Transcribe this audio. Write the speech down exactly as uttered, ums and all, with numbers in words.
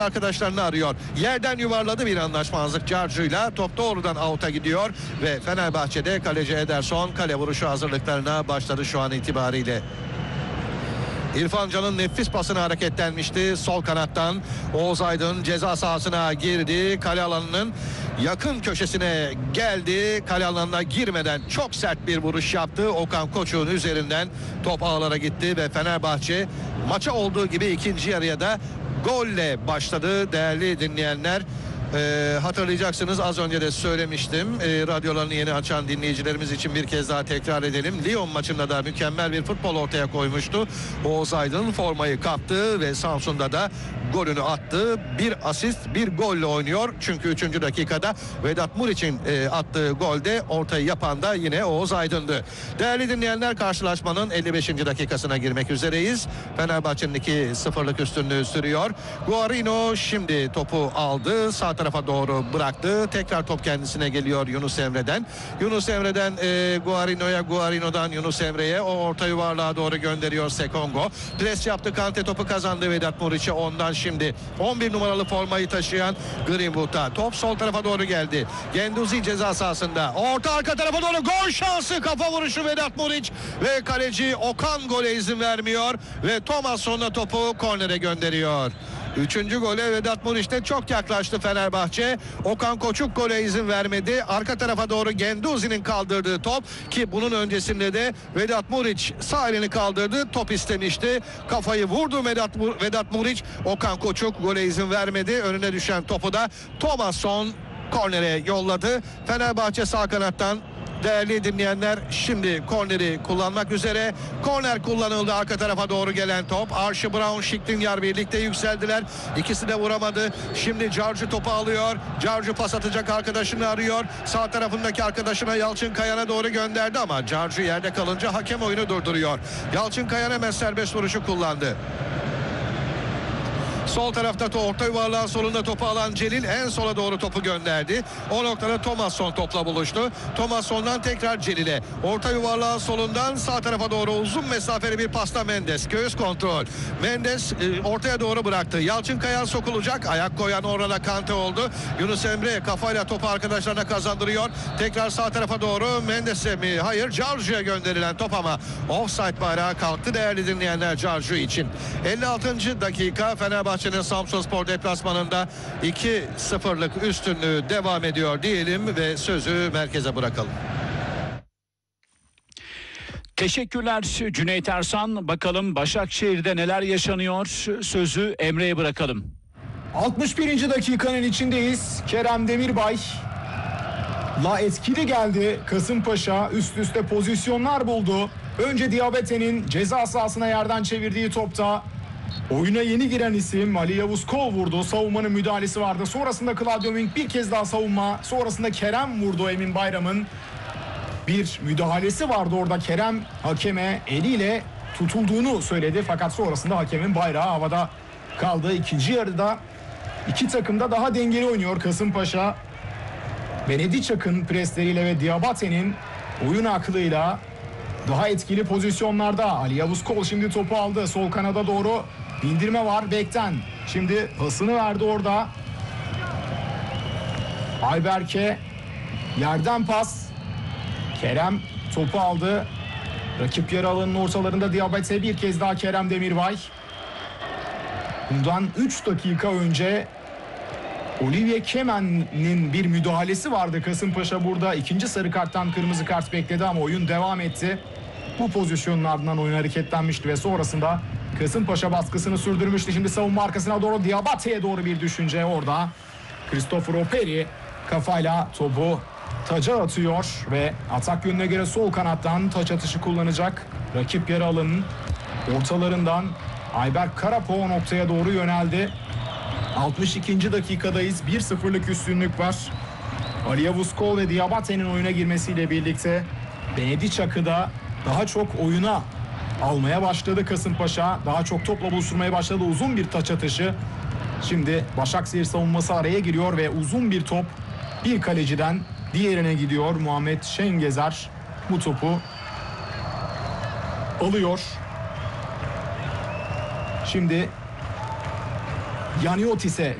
arkadaşlarını arıyor. Yerden yuvarladı, bir anlaşmazlık Carcu'yla. Top doğrudan out'a gidiyor ve Fenerbahçe'de kaleci Ederson kale vuruşu hazırlıklarına başladı şu an itibariyle. İrfan Can'ın nefis pasını hareketlenmişti. Sol kanattan Oğuz Aydın ceza sahasına girdi. Kale alanının yakın köşesine geldi. Kale alanına girmeden çok sert bir vuruş yaptı. Okan Koçuk'un üzerinden top ağlara gitti ve Fenerbahçe maça olduğu gibi ikinci yarıya da golle başladı değerli dinleyenler. Ee, hatırlayacaksınız, az önce de söylemiştim. Ee, radyolarını yeni açan dinleyicilerimiz için bir kez daha tekrar edelim. Lyon maçında da mükemmel bir futbol ortaya koymuştu. Oğuz Aydın formayı kaptı ve Samsun'da da golünü attı. Bir asist, bir golle oynuyor. Çünkü üçüncü dakikada Vedat Muriç'in e, attığı golde ortayı yapan da yine Oğuz Aydın'dı. Değerli dinleyenler, karşılaşmanın elli beşinci dakikasına girmek üzereyiz. Fenerbahçe'nin iki sıfırlık üstünlüğü sürüyor. Guarino şimdi topu aldı. Sağ tarafa doğru bıraktı. Tekrar top kendisine geliyor Yunus Emre'den. Yunus Emre'den e, Guarino'ya, Guarino'dan Yunus Emre'ye. O orta yuvarlığa doğru gönderiyor Sekongo. Pres yaptı. Kante topu kazandı Vedat Muriç'e. Ondan şimdi on bir numaralı formayı taşıyan Greenwood'a. Top sol tarafa doğru geldi. Genduzi ceza sahasında. Orta arka tarafa doğru gol şansı. Kafa vuruşu Vedat Muriç ve kaleci Okan gole izin vermiyor ve Thomas sonra topu kornere gönderiyor. Üçüncü gole Vedat Muriç'te çok yaklaştı Fenerbahçe. Okan Koçuk gole izin vermedi. Arka tarafa doğru Genduzi'nin kaldırdığı top, ki bunun öncesinde de Vedat Muriç sağ elini kaldırdı. Top istemişti. Kafayı vurdu Vedat, Vedat Muriç. Okan Koçuk gole izin vermedi. Önüne düşen topu da Thomasson kornere yolladı. Fenerbahçe sağ kanattan, değerli dinleyenler, şimdi korneri kullanmak üzere. Korner kullanıldı. Arka tarafa doğru gelen top. Archie Brown, Skriniar birlikte yükseldiler. İkisi de vuramadı. Şimdi Carcu topu alıyor. Carcu pas atacak arkadaşını arıyor. Sağ tarafındaki arkadaşına Yalçın Kayan'a doğru gönderdi ama Carcu yerde kalınca hakem oyunu durduruyor. Yalçın Kayan hemen serbest vuruşu kullandı. Sol tarafta orta yuvarlağın solunda topu alan Celil en sola doğru topu gönderdi. O noktada Thomasson topla buluştu. Thomasson'dan tekrar Celil'e. Orta yuvarlağın solundan sağ tarafa doğru uzun mesafeli bir pasta Mendes. Göğüs kontrol. Mendes e, ortaya doğru bıraktı. Yalçın Kayan sokulacak. Ayak koyan orada Kante oldu. Yunus Emre kafayla topu arkadaşlarına kazandırıyor. Tekrar sağ tarafa doğru Mendes'e mi? Hayır, Carcu'ya gönderilen top ama offside bayrağı kalktı değerli dinleyenler Carcu için. elli altıncı dakika, Fenerbahçe Samsunspor deplasmanında iki sıfırlık üstünlüğü devam ediyor diyelim ve sözü merkeze bırakalım. Teşekkürler Cüneyt Ersan. Bakalım Başakşehir'de neler yaşanıyor? Sözü Emre'ye bırakalım. altmış birinci dakikanın içindeyiz. Kerem Demirbay la etkili geldi. Kasımpaşa üst üste pozisyonlar buldu. Önce Diabate'nin ceza sahasına yerden çevirdiği topta oyuna yeni giren isim Ali Yavuz Kol vurdu. Savunmanın müdahalesi vardı. Sonrasında Claudio Wing bir kez daha savunma. Sonrasında Kerem vurdu. Emin Bayram'ın bir müdahalesi vardı orada. Kerem hakeme eliyle tutulduğunu söyledi. Fakat sonrasında hakemin bayrağı havada kaldı. İkinci yarıda iki takım da daha dengeli oynuyor. Kasımpaşa Benedicak'ın presleriyle ve Diabate'nin oyun aklıyla daha etkili pozisyonlarda. Ali Yavuz Kol şimdi topu aldı. Sol kanada doğru bindirme var bekten. Şimdi pasını verdi orada. Ayberk'e yerden pas. Kerem topu aldı. Rakip yarı alanının ortalarında Diabate, bir kez daha Kerem Demirbay. Bundan üç dakika önce Olivier Kemen'in bir müdahalesi vardı. Kasımpaşa burada ikinci sarı karttan kırmızı kart bekledi ama oyun devam etti. Bu pozisyonun ardından oyun hareketlenmişti ve sonrasında Kasımpaşa baskısını sürdürmüştü. Şimdi savunma arkasına doğru Diabate'ye doğru bir düşünce orada. Cristoforo Peri kafayla topu taca atıyor ve atak yönüne göre sol kanattan taç atışı kullanacak. Rakip yarı alanının ortalarından Ayberk Karapo o noktaya doğru yöneldi. altmış ikinci dakikadayız. bir sıfırlık üstünlük var. Ali Yavuz Kol ve Diabate'nin oyuna girmesiyle birlikte Benedicak'ı da daha çok oyuna almaya başladı Kasımpaşa. Daha çok topla buluşturmaya başladı. Uzun bir taç atışı. Şimdi Başakşehir savunması araya giriyor ve uzun bir top bir kaleciden diğerine gidiyor. Muhammed Şengezer bu topu alıyor. Şimdi Yaniotis'e